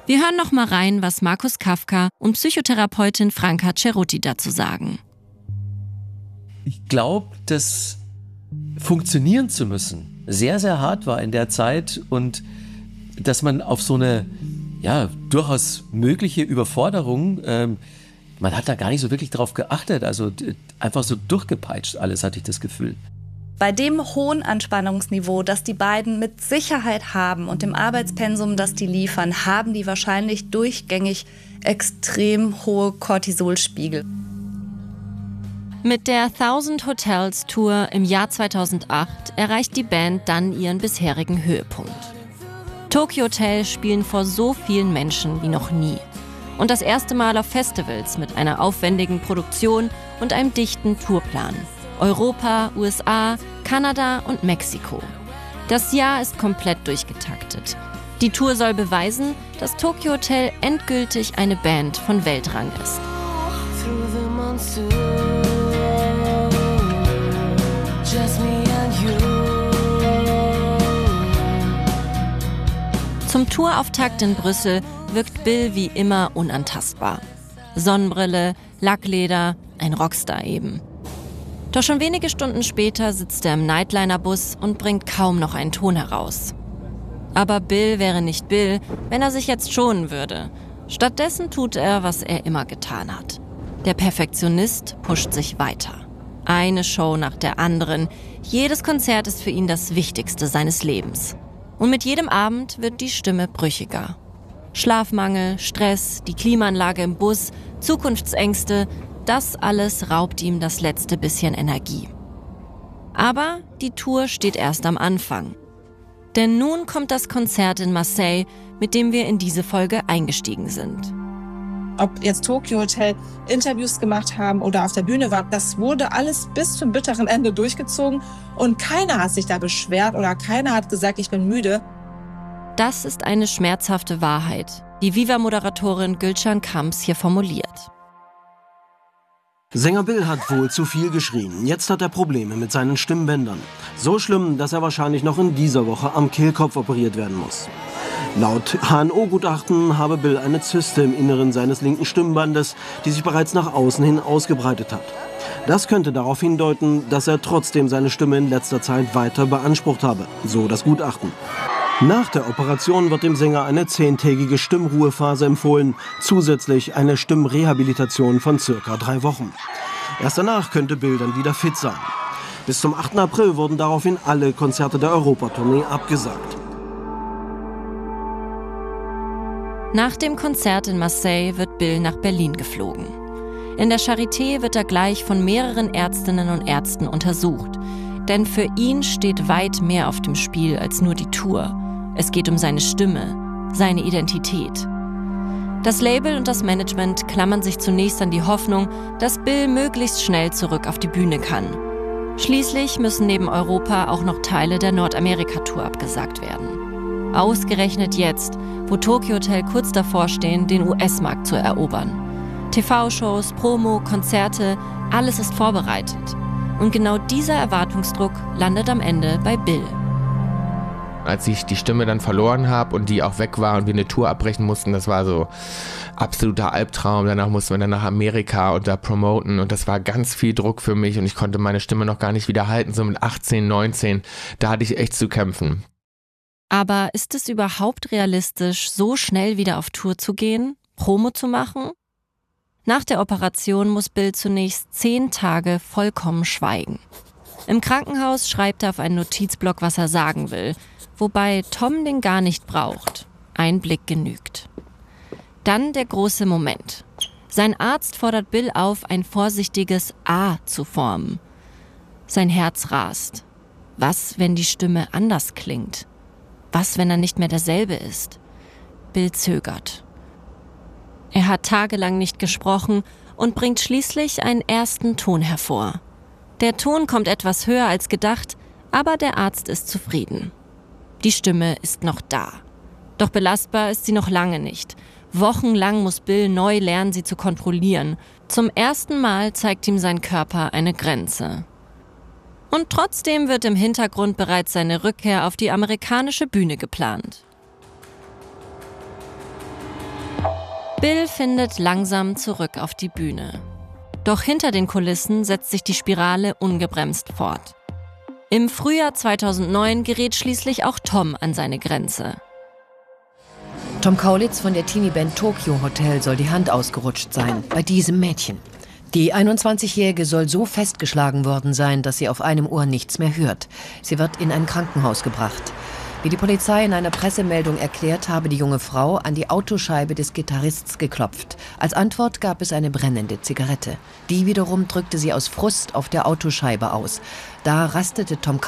Wir hören noch mal rein, was Markus Kafka und Psychotherapeutin Franka Cerutti dazu sagen. Ich glaube, dass funktionieren zu müssen sehr, sehr hart war in der Zeit und dass man auf so eine durchaus mögliche Überforderung, man hat da gar nicht so wirklich drauf geachtet, also einfach so durchgepeitscht alles, hatte ich das Gefühl. Bei dem hohen Anspannungsniveau, das die beiden mit Sicherheit haben und dem Arbeitspensum, das die liefern, haben die wahrscheinlich durchgängig extrem hohe Cortisolspiegel. Mit der 1000 Hotels Tour im Jahr 2008 erreicht die Band dann ihren bisherigen Höhepunkt. Tokyo Hotel spielen vor so vielen Menschen wie noch nie. Und das erste Mal auf Festivals mit einer aufwendigen Produktion und einem dichten Tourplan. Europa, USA, Kanada und Mexiko. Das Jahr ist komplett durchgetaktet. Die Tour soll beweisen, dass Tokyo Hotel endgültig eine Band von Weltrang ist. Zum Tourauftakt in Brüssel wirkt Bill wie immer unantastbar. Sonnenbrille, Lackleder, ein Rockstar eben. Doch schon wenige Stunden später sitzt er im Nightliner-Bus und bringt kaum noch einen Ton heraus. Aber Bill wäre nicht Bill, wenn er sich jetzt schonen würde. Stattdessen tut er, was er immer getan hat. Der Perfektionist pusht sich weiter. Eine Show nach der anderen. Jedes Konzert ist für ihn das Wichtigste seines Lebens. Und mit jedem Abend wird die Stimme brüchiger. Schlafmangel, Stress, die Klimaanlage im Bus, Zukunftsängste, das alles raubt ihm das letzte bisschen Energie. Aber die Tour steht erst am Anfang. Denn nun kommt das Konzert in Marseille, mit dem wir in diese Folge eingestiegen sind. Ob jetzt Tokyo Hotel Interviews gemacht haben oder auf der Bühne war, das wurde alles bis zum bitteren Ende durchgezogen und keiner hat sich da beschwert oder keiner hat gesagt, ich bin müde. Das ist eine schmerzhafte Wahrheit, die Viva-Moderatorin Gülcan Kams hier formuliert. Sänger Bill hat wohl zu viel geschrien. Jetzt hat er Probleme mit seinen Stimmbändern. So schlimm, dass er wahrscheinlich noch in dieser Woche am Kehlkopf operiert werden muss. Laut HNO-Gutachten habe Bill eine Zyste im Inneren seines linken Stimmbandes, die sich bereits nach außen hin ausgebreitet hat. Das könnte darauf hindeuten, dass er trotzdem seine Stimme in letzter Zeit weiter beansprucht habe, so das Gutachten. Nach der Operation wird dem Sänger eine 10-tägige Stimmruhephase empfohlen, zusätzlich eine Stimmrehabilitation von ca. 3 Wochen. Erst danach könnte Bill dann wieder fit sein. Bis zum 8. April wurden daraufhin alle Konzerte der Europatournee abgesagt. Nach dem Konzert in Marseille wird Bill nach Berlin geflogen. In der Charité wird er gleich von mehreren Ärztinnen und Ärzten untersucht. Denn für ihn steht weit mehr auf dem Spiel als nur die Tour. Es geht um seine Stimme, seine Identität. Das Label und das Management klammern sich zunächst an die Hoffnung, dass Bill möglichst schnell zurück auf die Bühne kann. Schließlich müssen neben Europa auch noch Teile der Nordamerika-Tour abgesagt werden. Ausgerechnet jetzt, wo Tokyo Hotel kurz davor stehen, den US-Markt zu erobern. TV-Shows, Promo, Konzerte, alles ist vorbereitet. Und genau dieser Erwartungsdruck landet am Ende bei Bill. Als ich die Stimme dann verloren habe und die auch weg war und wir eine Tour abbrechen mussten, das war so absoluter Albtraum. Danach mussten wir dann nach Amerika und da promoten und das war ganz viel Druck für mich und ich konnte meine Stimme noch gar nicht wieder halten, so mit 18, 19, da hatte ich echt zu kämpfen. Aber ist es überhaupt realistisch, so schnell wieder auf Tour zu gehen, Promo zu machen? Nach der Operation muss Bill zunächst 10 Tage vollkommen schweigen. Im Krankenhaus schreibt er auf einen Notizblock, was er sagen will, wobei Tom den gar nicht braucht. Ein Blick genügt. Dann der große Moment. Sein Arzt fordert Bill auf, ein vorsichtiges A zu formen. Sein Herz rast. Was, wenn die Stimme anders klingt? Was, wenn er nicht mehr derselbe ist? Bill zögert. Er hat tagelang nicht gesprochen und bringt schließlich einen ersten Ton hervor. Der Ton kommt etwas höher als gedacht, aber der Arzt ist zufrieden. Die Stimme ist noch da. Doch belastbar ist sie noch lange nicht. Wochenlang muss Bill neu lernen, sie zu kontrollieren. Zum ersten Mal zeigt ihm sein Körper eine Grenze. Und trotzdem wird im Hintergrund bereits seine Rückkehr auf die amerikanische Bühne geplant. Bill findet langsam zurück auf die Bühne. Doch hinter den Kulissen setzt sich die Spirale ungebremst fort. Im Frühjahr 2009 gerät schließlich auch Tom an seine Grenze. Tom Kaulitz von der Teenie-Band Tokyo Hotel soll die Hand ausgerutscht sein, bei diesem Mädchen. Die 21-Jährige soll so festgeschlagen worden sein, dass sie auf einem Ohr nichts mehr hört. Sie wird in ein Krankenhaus gebracht. Wie die Polizei in einer Pressemeldung erklärt, habe die junge Frau an die Autoscheibe des Gitarrists geklopft. Als Antwort gab es eine brennende Zigarette. Die wiederum drückte sie aus Frust auf der Autoscheibe aus. Da rastete Tom